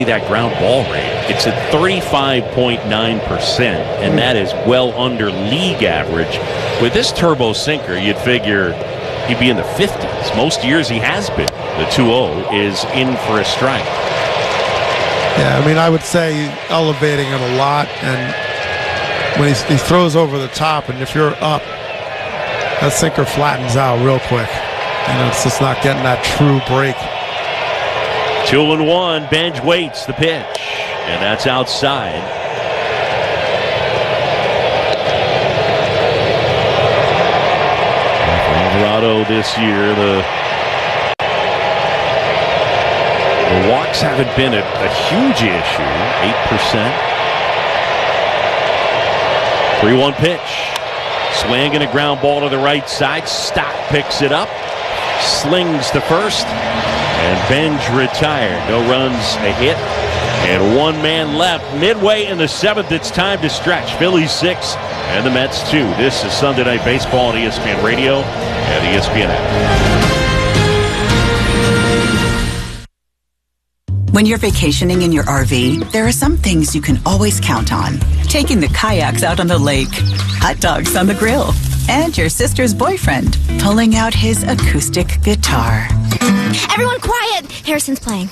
that ground ball rate. It's at 35.9%, and that is well under league average. With this turbo sinker, you'd figure he'd be in the 50s. Most years he has been. The 2-0 is in for a strike. Yeah, I mean, I would say elevating it a lot, and when he throws over the top, and if you're up, that sinker flattens out real quick. And it's just not getting that true break. 2-1. Benj waits the pitch, and that's outside. Colorado this year, the walks haven't been a huge issue. 8%. 3-1 pitch. Swing and a ground ball to the right side. Stock picks it up. Slings to first. And Benj retired. No runs, a hit. And one man left. Midway in the 7th, it's time to stretch. Phillies 6 and the Mets 2. This is Sunday Night Baseball on ESPN Radio and ESPN app. When you're vacationing in your RV, there are some things you can always count on. Taking the kayaks out on the lake, hot dogs on the grill, and your sister's boyfriend pulling out his acoustic guitar. Everyone quiet! Harrison's playing.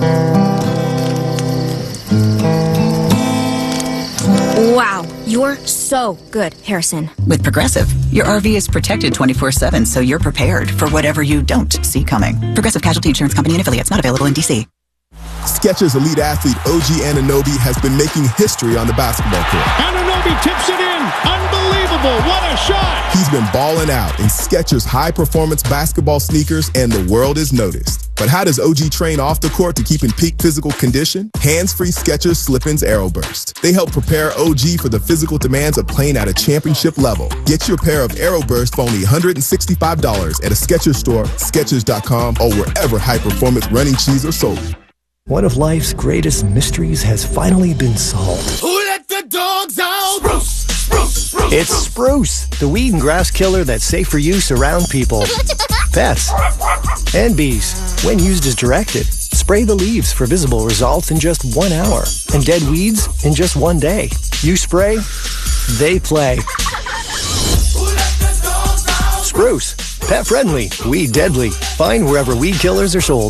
Wow, you're so good, Harrison. With Progressive, your RV is protected 24/7, so you're prepared for whatever you don't see coming. Progressive Casualty Insurance Company and Affiliates, not available in D.C. Skechers elite athlete OG Anunoby has been making history on the basketball court. Anunoby tips it in. Unbelievable. What a shot. He's been balling out in Skechers high-performance basketball sneakers, and the world is noticed. But how does OG train off the court to keep in peak physical condition? Hands-free Skechers Slip-ins AeroBurst. They help prepare OG for the physical demands of playing at a championship level. Get your pair of AeroBurst for only $165 at a Skechers store, Skechers.com, or wherever high-performance running shoes are sold. One of life's greatest mysteries has finally been solved. Who let the dogs out? Spruce, spruce, spruce. It's Spruce, the weed and grass killer that's safe for use around people, pets, and bees. When used as directed, spray the leaves for visible results in just 1 hour, and dead weeds in just 1 day. You spray, they play. Spruce, pet friendly, weed deadly. Find wherever weed killers are sold.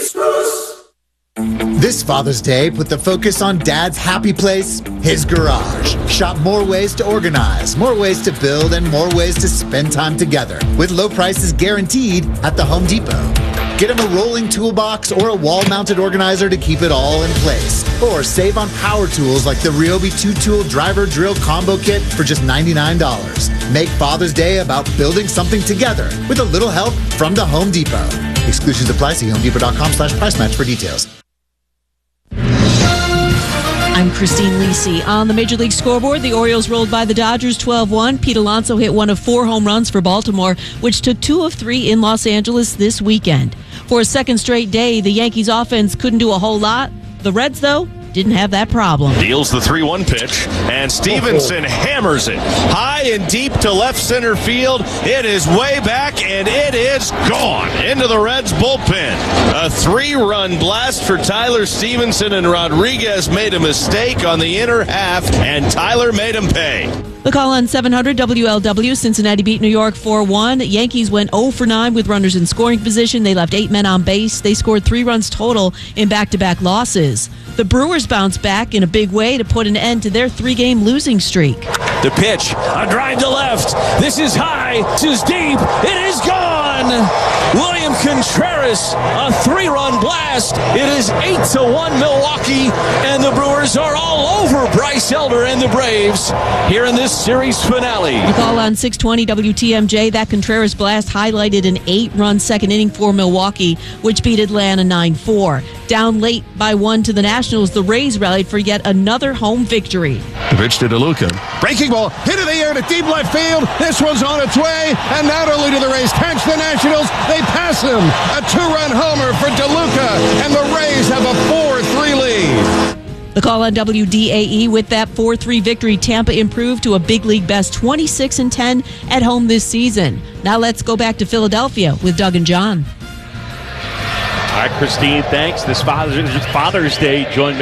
This Father's Day, put the focus on Dad's happy place, his garage. Shop more ways to organize, more ways to build, and more ways to spend time together. With low prices guaranteed at the Home Depot. Get him a rolling toolbox or a wall-mounted organizer to keep it all in place. Or save on power tools like the Ryobi 2-tool driver drill combo kit for just $99. Make Father's Day about building something together with a little help from the Home Depot. Exclusions apply. See HomeDepot.com/price match for details. I'm Christine Lisi. On the Major League scoreboard, the Orioles rolled by the Dodgers 12-1. Pete Alonso hit 1 of 4 home runs for Baltimore, which took 2 of 3 in Los Angeles this weekend. For a second straight day, the Yankees offense couldn't do a whole lot. The Reds, though, didn't have that problem. Deals the 3-1 pitch, and Stevenson hammers it high and deep to left center field. It is way back, and it is gone into the Reds bullpen. A 3-run blast for Tyler Stevenson, and Rodriguez made a mistake on the inner half, and Tyler made him pay. The call on 700 WLW. Cincinnati beat New York 4-1. Yankees went 0 for 9 with runners in scoring position. They left 8 men on base. They scored 3 runs total in back-to-back losses. The Brewers bounced back in a big way to put an end to their 3-game losing streak. The pitch, a drive to left. This is high, this is deep, it is gone! William Contreras, a 3-run blast. It is 8-1 Milwaukee, and the Brewers are all over Bryce Elder and the Braves here in this series finale. The call on 620 WTMJ. That Contreras blast highlighted an 8-run second inning for Milwaukee, which beat Atlanta 9-4. Down late by 1 to the Nationals, the Rays rallied for yet another home victory. The pitch to DeLuca. Breaking ball, hit in the air to deep left field. This one's on its way, and not only do the Rays catch the Nationals, they pass him. A 2-run homer for DeLuca, and the Rays have a 4-3 lead. The call on WDAE. With that 4-3 victory, Tampa improved to a big league best 26-10 at home this season. Now let's go back to Philadelphia with Doug and John. right, Christine, thanks. This Father's Day, join me.